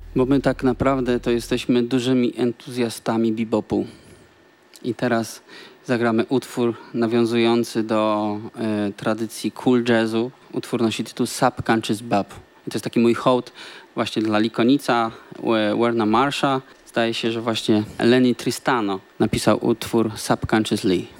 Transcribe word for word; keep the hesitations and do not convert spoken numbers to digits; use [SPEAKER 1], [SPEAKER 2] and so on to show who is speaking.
[SPEAKER 1] Bo my tak naprawdę to jesteśmy dużymi entuzjastami bebopu. I teraz zagramy utwór nawiązujący do e, tradycji cool jazzu. Utwór nosi tytuł Subconscious Bop. I to jest taki mój hołd właśnie dla Likonica, Werna Marsha. Zdaje się, że właśnie Lenny Tristano napisał utwór Subconsciously.